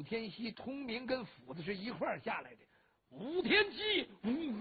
天锡通明跟斧子是一块儿下来的。武天锡，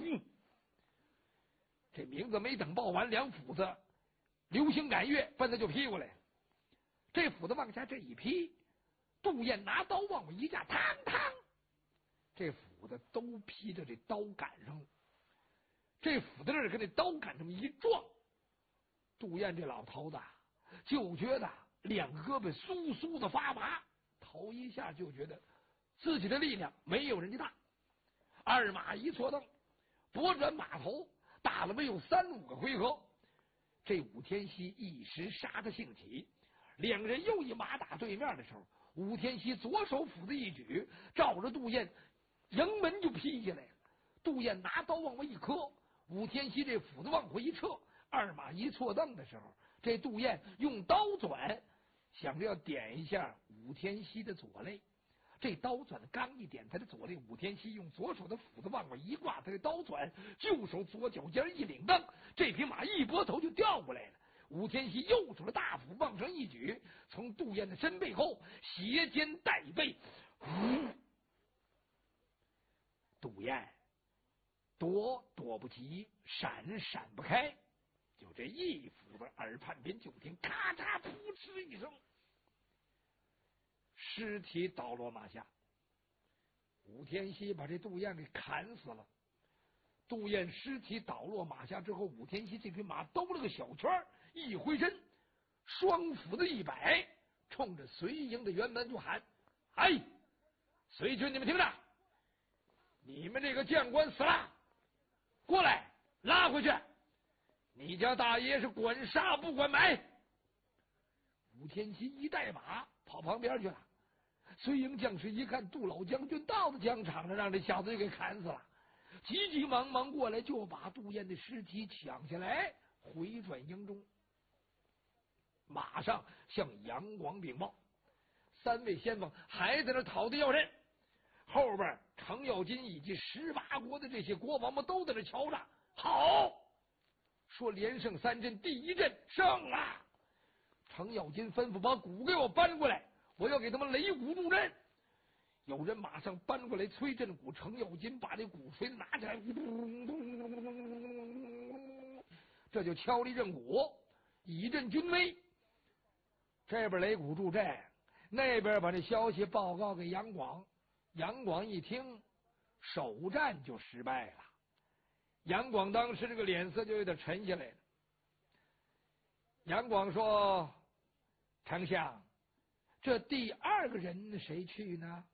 这名字没等报完，两斧子流星赶月奔他就劈过来。这斧子往下这一劈，杜燕拿刀往我一架，嘡嘡，这斧子都劈着这刀杆上了。这斧子这跟这刀杆这么一撞，杜燕这老头子就觉得两胳膊酥酥的发麻，头一下就觉得自己的力量没有人家大。二马一错蹬，拨转马头，打了没有3-5个回合。这武天锡一时杀得兴起，两人又一马打对面的时候，武天锡左手斧子一举，照着杜燕迎门就劈下来了。杜燕拿刀往外一磕，武天锡这斧子往回一撤，二马一错蹬的时候，这杜燕用刀转想着要点一下武天锡的左肋。这刀转刚一点他的左肋，武天锡用左手的斧子往外一挂，他的刀转右手左脚尖一领蹬，这匹马一拨头就掉过来了。武天锡右手的大斧往上一举，从杜燕的身背后斜肩带背，杜燕躲不及，闪不开，就这一斧子，耳畔边就听咔嚓噗嗤一声，尸体倒落马下。武天锡把这杜燕给砍死了。杜燕尸体倒落马下之后，武天锡这匹马兜了个小圈，一回身，双斧子一摆，冲着随营的辕门就喊：“哎，随军，你们听着，你们这个将官死了，过来拉回去！你家大爷是管杀不管埋。”武天锡一带马跑旁边去了。随营将士一看杜老将军到了疆场上，让这小子就给砍死了，急急忙忙过来就把杜燕的尸体抢下来，回转营中。马上向杨广禀报，3位先锋还在那讨的要人，后边程咬金以及18国的这些国王们都在那瞧着。好，说连胜3阵，第1阵胜了。程咬金吩咐把鼓给我搬过来，我要给他们擂鼓助阵。有人马上搬过来催阵鼓，程咬金把这鼓槌拿起来，这就敲了一阵鼓，以振军威。这边擂鼓助阵，那边把这消息报告给杨广。杨广一听，首战就失败了。杨广当时这个脸色就有点沉下来了。杨广说：“丞相，这第2个人谁去呢？”